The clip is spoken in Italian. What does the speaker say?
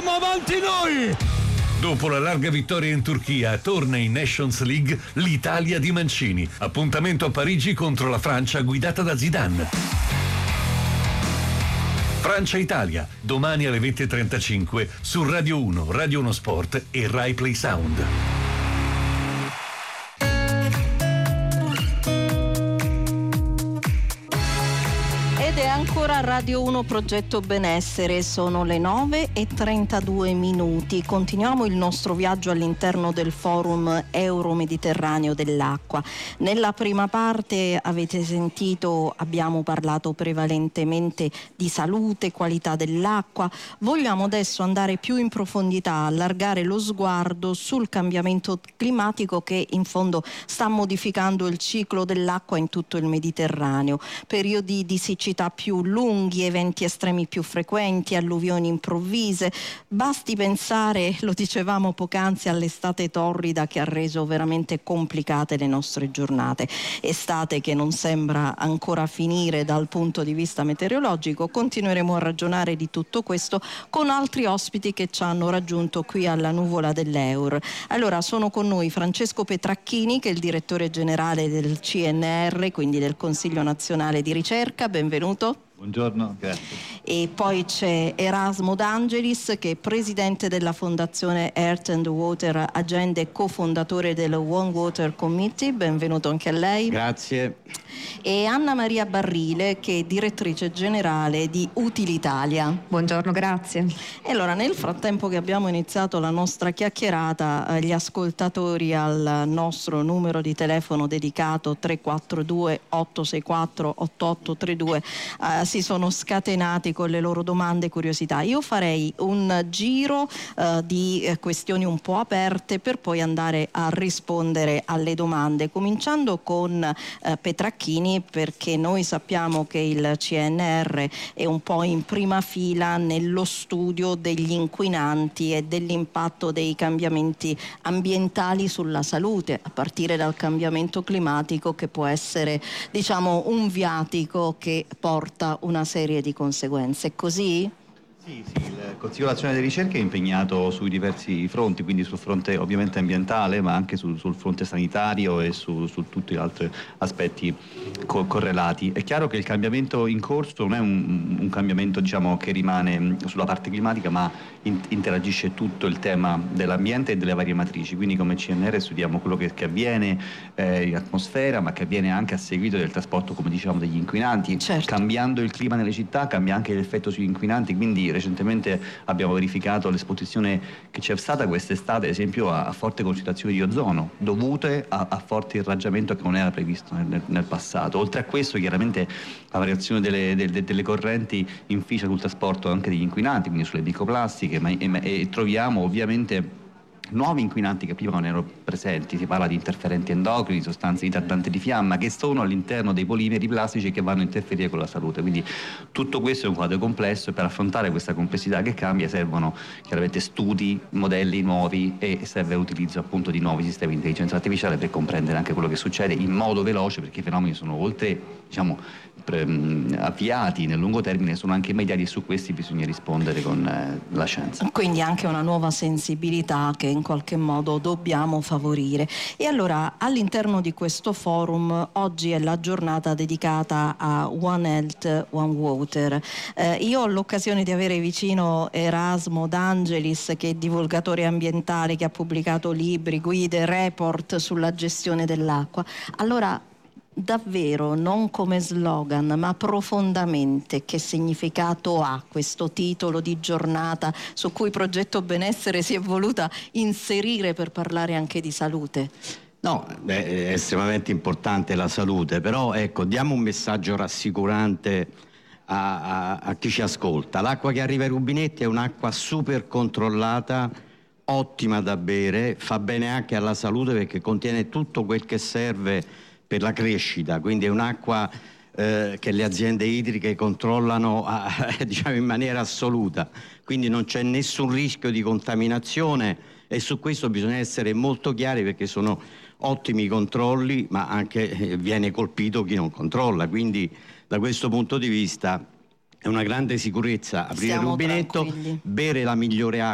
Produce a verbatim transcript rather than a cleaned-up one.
Andiamo avanti noi! Dopo la larga vittoria in Turchia, torna in Nations League l'Italia di Mancini. Appuntamento a Parigi contro la Francia guidata da Zidane. Francia-Italia, domani alle venti e trentacinque su Radio uno, Radio uno Sport e Rai Play Sound. Ed è ancora Radio uno Progetto Benessere, sono le nove e trentadue minuti. Continuiamo il nostro viaggio all'interno del Forum Euro-Mediterraneo dell'Acqua. Nella prima parte avete sentito, abbiamo parlato prevalentemente di salute, qualità dell'acqua. Vogliamo adesso andare più in profondità, allargare lo sguardo sul cambiamento climatico che in fondo sta modificando il ciclo dell'acqua in tutto il Mediterraneo. Periodi di siccità più lunghi, eventi estremi più frequenti, alluvioni improvvise. Basti pensare, lo dicevamo poc'anzi, all'estate torrida che ha reso veramente complicate le nostre giornate. Estate che non sembra ancora finire dal punto di vista meteorologico. Continueremo a ragionare di tutto questo con altri ospiti che ci hanno raggiunto qui alla Nuvola dell'Eur. Allora, sono con noi Francesco Petracchini, che è il direttore generale del C N R, quindi del Consiglio Nazionale di Ricerca. Benvenuto. Buongiorno, grazie. E poi c'è Erasmo D'Angelis, che è presidente della Fondazione Earth and Water Agenda e cofondatore del One Water Committee. Benvenuto anche a lei. Grazie. E Anna Maria Barrile, che è direttrice generale di Utilitalia. Buongiorno, grazie. E allora, nel frattempo che abbiamo iniziato la nostra chiacchierata, gli ascoltatori al nostro numero di telefono dedicato tre quattro due otto sei quattro otto otto tre due eh, si sono scatenati con le loro domande e curiosità. Io farei un giro eh, di eh, questioni un po' aperte per poi andare a rispondere alle domande, cominciando con eh, Petracchini, perché noi sappiamo che il C N R è un po' in prima fila nello studio degli inquinanti e dell'impatto dei cambiamenti ambientali sulla salute, a partire dal cambiamento climatico, che può essere, diciamo, un viatico che porta una serie di conseguenze. Così? Sì, sì, il Consiglio Nazionale di Ricerca è impegnato sui diversi fronti, quindi sul fronte ovviamente ambientale, ma anche sul, sul fronte sanitario e su, su tutti gli altri aspetti co- correlati. È chiaro che il cambiamento in corso non è un, un cambiamento, diciamo, che rimane sulla parte climatica, ma in, interagisce tutto il tema dell'ambiente e delle varie matrici. Quindi come C N R studiamo quello che, che avviene eh, in atmosfera, ma che avviene anche a seguito del trasporto, come dicevamo, degli inquinanti. Certo. Cambiando il clima nelle città cambia anche l'effetto sugli inquinanti, quindi recentemente abbiamo verificato l'esposizione che c'è stata quest'estate, ad esempio, a, a forte concentrazione di ozono, dovute a, a forte irraggiamento che non era previsto nel, nel passato. Oltre a questo, chiaramente, la variazione delle, delle, delle correnti inficia sul trasporto anche degli inquinanti, quindi sulle microplastiche, ma, e, e troviamo ovviamente nuovi inquinanti che prima non erano presenti. Si parla di interferenti endocrini, sostanze ritardanti di fiamma, che sono all'interno dei polimeri plastici che vanno a interferire con la salute. Quindi tutto questo è un quadro complesso, e per affrontare questa complessità che cambia servono chiaramente studi, modelli nuovi, e serve l'utilizzo appunto di nuovi sistemi di intelligenza artificiale per comprendere anche quello che succede in modo veloce, perché i fenomeni sono, oltre, diciamo, pre- avviati nel lungo termine, sono anche immediati, e su questi bisogna rispondere con eh, la scienza. Quindi anche una nuova sensibilità che in qualche modo dobbiamo favorire. E allora, all'interno di questo forum, oggi è la giornata dedicata a One Health, One Water. Eh, io ho l'occasione di avere vicino Erasmo D'Angelis, che è divulgatore ambientale, che ha pubblicato libri, guide, report sulla gestione dell'acqua. Allora, davvero, non come slogan, ma profondamente, che significato ha questo titolo di giornata su cui Progetto Benessere si è voluta inserire per parlare anche di salute? No, beh, è estremamente importante la salute, però ecco, diamo un messaggio rassicurante a, a, a chi ci ascolta. L'acqua che arriva ai rubinetti è un'acqua super controllata, ottima da bere, fa bene anche alla salute perché contiene tutto quel che serve per la crescita, quindi è un'acqua eh, che le aziende idriche controllano a, diciamo in maniera assoluta, quindi non c'è nessun rischio di contaminazione, e su questo bisogna essere molto chiari, perché sono ottimi controlli, ma anche eh, viene colpito chi non controlla, quindi da questo punto di vista è una grande sicurezza aprire il rubinetto, bere la migliore acqua